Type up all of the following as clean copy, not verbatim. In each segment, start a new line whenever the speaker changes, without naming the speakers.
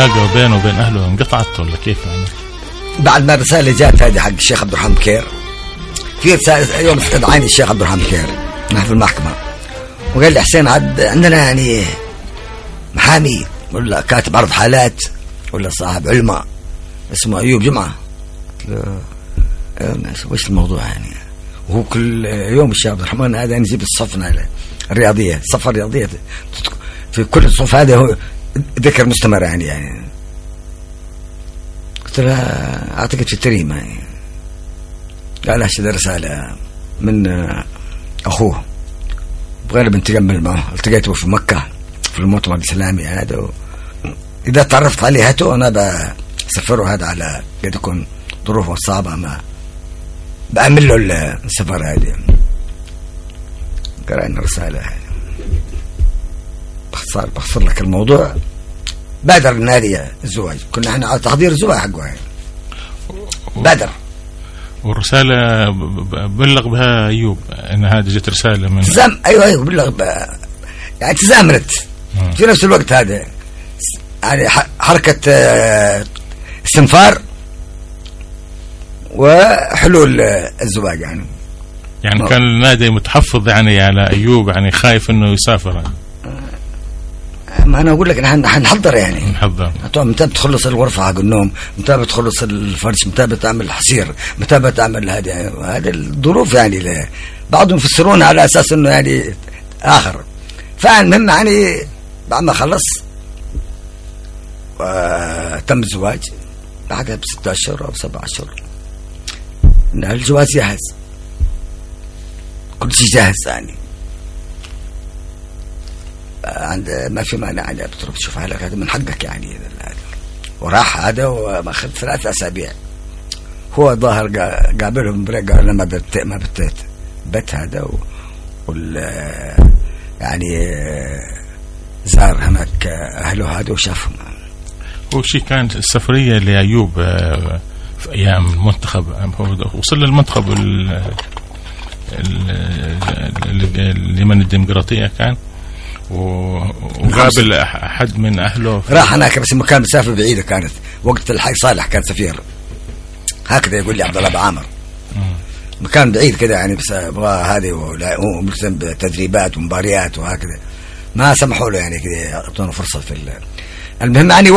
العلاقة بينه وبين أهله انقطعت ولا كيف يعني؟
بعد ما الرسالة جاءت هذه حق الشيخ عبد الرحمن بكير، في رسالة يوم استدعاني الشيخ عبد الرحمن بكير نحن في المحكمة، وقال لي حسين عندنا يعني محامي ولا كاتب عرض حالات ولا صاحب علماء اسمه أيوب جمعة. وش الموضوع يعني؟ وهو كل يوم الشيخ عبد الرحمن هذا نجيب الصفنا الرياضية، الصفة الرياضية في كل الصف هذا هو ذكر مستمر يعني قلت له أعتقد في التريمة يعني. قال أشهد رسالة من أخوه بغير بنتقبل معه، التقيته في مكة في المؤتمر الإسلامي هذا، إذا تعرفت عليه هاته أنا بسفره هذا على قد يكون ظروفه صعبة، ما بأعمل له السفر هذه. قرأنا رسالة بخسر لك الموضوع. بادر النادي الزواج، كنا احنا على تحضير الزواج حقه يعني. بادر
والرسالة بلغ بها أيوب أن هذه جت رسالة من
أيوه بلغ يعني تزامنت في نفس الوقت هذا يعني حركة استنفار وحلول الزواج يعني
كان النادي متحفظ يعني على أيوب، يعني خايف إنه يسافر يعني.
ما أنا أقول لك نحن نحضر يعني
نحضر
متى بتخلص الغرفة حق النوم، متى بتخلص الفرش، متى بتعمل حصير، متى بتعمل هذه الظروف يعني. بعضهم يفسرون على أساس إنه يعني آخر، فالمهم يعني بعد ما خلص وتم الزواج بعدها ب6 أشهر أو 7 أشهر الجواز جاهز، كل شيء جاهز يعني. عند ما في مانع يعني بتروح تشوف حالك هذا من حقك يعني. وراح هذا وما أخذ 3 أسابيع. هو ظاهر قابلهم بريق، قال أنا ما بتيت بيت هذا يعني زار هناك أهله هذا وشافهم.
هو شيء كانت السفرية لأيوب في أيام المنتخب، وصل للمنتخب اليمن الديمقراطية كان، وقابل أحد من أهله
راح هناك، بس مكان مسافة بعيدة كانت وقت الحاج صالح كان سفير هكذا يقول لي عبد الله بعامر. مكان بعيد كده يعني، بس هذه هو ملزم بتدريبات ومباريات وهكذا، ما سمحوا له يعني كده يعطونا فرصة في المهم يعني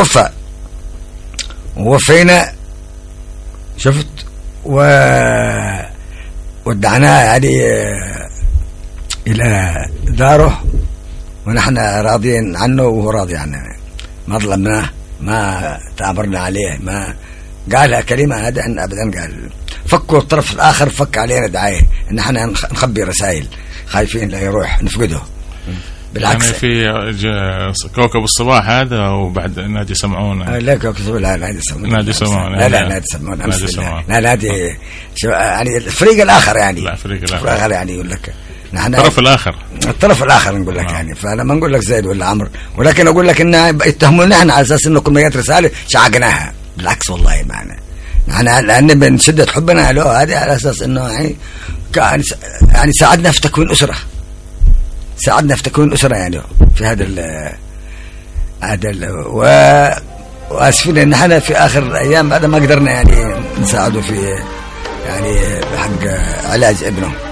ووفينا شفت ودعناه يعني إلى داره، ونحن راضيين عنه وهو راضي عننا، ما ظلمناه، ما تعبرنا عليه، ما قالها كلمة هذا أبدا. قال فكوا الطرف الآخر فك علينا دعاية إن احنا نخبي رسائل، خايفين لا يروح نفقده. بالعكس
يعني في كوكب الصباح هذا وبعد نادي سمعون.
لا كوكب الصباح، لا نادي سمعون.
نادي سمعون
لا نادي سمعون. لا نادي يعني الفريق الآخر يعني.
لا الفريق الآخر
يعني يقول لك
الطرف الآخر
نقول لك يعني. فأنا ما نقول لك زيد ولا عمرو، ولكن أقول لك إن يتهمونا إحنا على أساس إنه كل ما جت رسالة شعقناها. بالعكس والله معنا نحن لأن من شدة حبنا له هذه على أساس إنه يعني ساعدنا في تكوين أسرة، يعني في هذا واسفين ان احنا في اخر الايام بعد ما قدرنا يعني نساعده في يعني بحق علاج ابنه.